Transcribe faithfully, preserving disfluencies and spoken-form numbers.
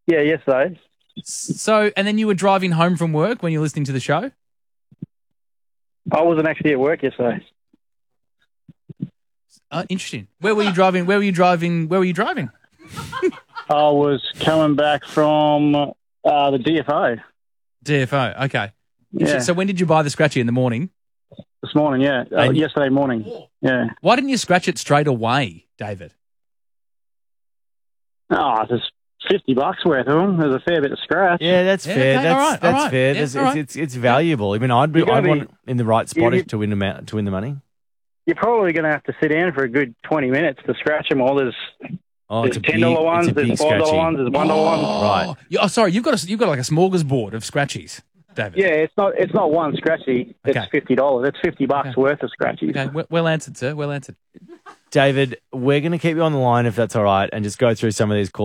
Yeah, yesterday. So, and then you were driving home from work when you were listening to the show? I wasn't actually at work yesterday. Uh, interesting. Where were you driving? Where were you driving? Where were you driving? I was coming back from uh, the D F O. D F O, okay. Yeah. So when did you buy the scratchy? In the morning? This morning, yeah. Uh, And- yesterday morning, yeah. Why didn't you scratch it straight away, David? Oh, there's fifty bucks worth of them. There's a fair bit of scratch. Yeah, that's Yeah, fair. okay, that's all right, that's all right. fair. Yeah, There's- all it's, right. it's it's valuable. I mean, I'd be You gotta I'd want be- it in the right spot you- to win the ma- to win the money. You're probably going to have to sit down for a good twenty minutes to scratch them all. There's, Oh, there's it's a ten dollar big, ones, it's a big there's five dollar scratchy. ones, there's one dollar ones. Right. You- oh, sorry. You've got a, you've got like a smorgasbord of scratchies, David. Yeah, it's not it's not one scratchy. It's Okay. fifty dollars. It's fifty bucks Okay. worth of scratchies. Okay. Well, well answered, sir. Well answered. David, we're going to keep you on the line if that's all right, and just go through some of these calls.